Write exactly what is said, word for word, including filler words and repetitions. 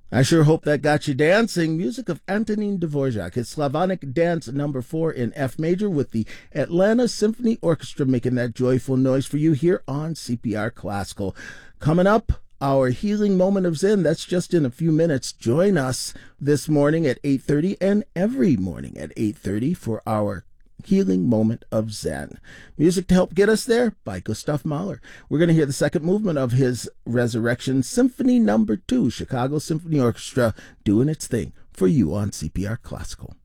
I sure hope that got you dancing. Music of Antonin Dvorak. It's Slavonic Dance number four in F major with the Atlanta Symphony Orchestra making that joyful noise for you here on C P R Classical. Coming up, our healing moment of Zen. That's just in a few minutes. Join us this morning at eight thirty and every morning at eight thirty for our healing moment of Zen. Music to help get us there by Gustav Mahler. We're going to hear the second movement of his Resurrection Symphony number two, Chicago Symphony Orchestra doing its thing for you on C P R Classical.